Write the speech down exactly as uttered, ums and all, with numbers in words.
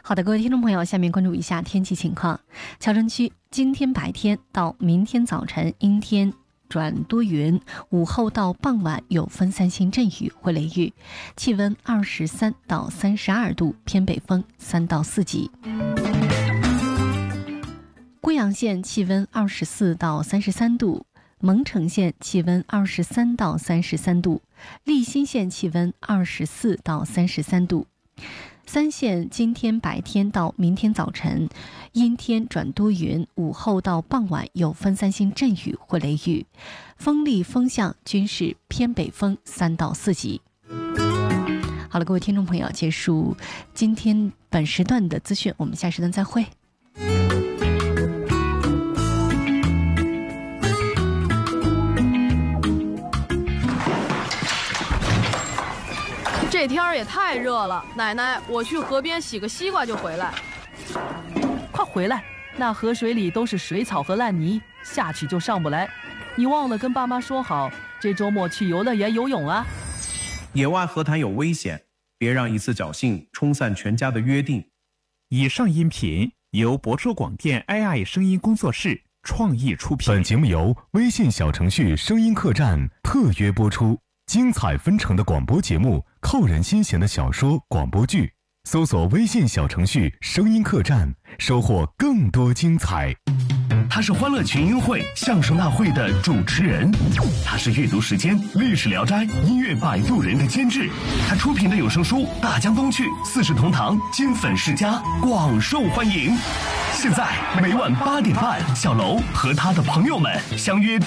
好的，各位听众朋友，下面关注一下天气情况。桥城区今天白天到明天早晨阴天转多云，午后到傍晚有分散性阵雨或雷雨，气温二十三到三十二度，偏北风三到四级。贵阳县气温二十四到三十三度，蒙城县气温二十三到三十三度，利辛县气温二十四到三十三度。三县今天白天到明天早晨阴天转多云，午后到傍晚有分散性阵雨或雷雨，风力风向均是偏北风三到四级。好了，各位听众朋友，结束今天本时段的资讯，我们下时段再会。 这天儿也太热了，奶奶，我去河边洗个西瓜就回来。 快回来，那河水里都是水草和烂泥，下去就上不来。你忘了跟爸妈说好，这周末去游乐园游泳啊？ 野外河滩有危险，别让一次侥幸冲散全家的约定。 以上音频由博车广电 A I 声音工作室创意出品。 本节目由微信小程序声音客栈特约播出。精彩纷呈的广播节目，扣人心弦的小说、广播剧，搜索微信小程序声音客栈，收获更多精彩。 他是欢乐群英会相声大会的主持人，他是阅读时间历史聊斋音乐摆渡人的监制，他出品的有声书《大江东去》四世同堂金粉世家广受欢迎。现在每晚八点半，小楼和他的朋友们相约